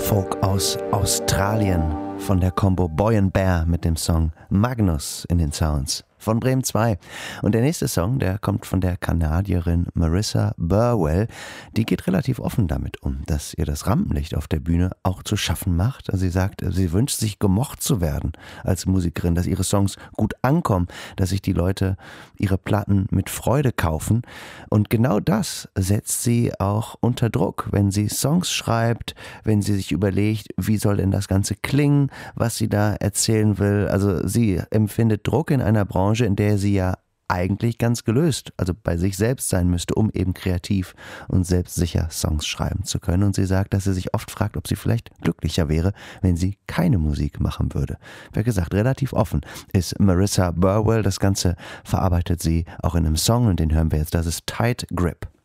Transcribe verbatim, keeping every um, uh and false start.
Folk aus Australien von der Combo Boy and Bear mit dem Song Magnus in den Sounds von Bremen zwei. Und der nächste Song, der kommt von der Kanadierin Marissa Burwell. Die geht relativ offen damit um, dass ihr das Rampenlicht auf der Bühne auch zu schaffen macht. Also sie sagt, sie wünscht sich gemocht zu werden als Musikerin, dass ihre Songs gut ankommen, dass sich die Leute ihre Platten mit Freude kaufen. Und genau das setzt sie auch unter Druck, wenn sie Songs schreibt, wenn sie sich überlegt, wie soll denn das Ganze klingen, was sie da erzählen will. Also sie empfindet Druck in einer Branche, in der sie ja eigentlich ganz gelöst, also bei sich selbst sein müsste, um eben kreativ und selbstsicher Songs schreiben zu können. Und sie sagt, dass sie sich oft fragt, ob sie vielleicht glücklicher wäre, wenn sie keine Musik machen würde. Wie gesagt, relativ offen ist Marissa Burwell. Das Ganze verarbeitet sie auch in einem Song und den hören wir jetzt. Das ist Tight Grip.